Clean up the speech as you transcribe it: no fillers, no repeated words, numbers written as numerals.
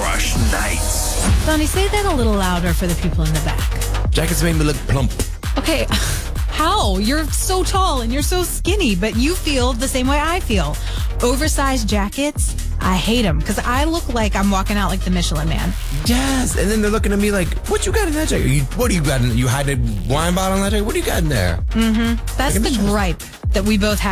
Crush Nights. Donnie, say that a little louder for the people in the back. Jackets make me look plump. Okay, how? You're so tall and you're so skinny, but you feel the same way I feel. Oversized jackets, I hate them because I look like I'm walking out like the Michelin Man. Yes, and then they're looking at me like, what you got in that jacket? What do you got in? You hide a wine bottle in that jacket? What do you got in there? That's the gripe that we both have.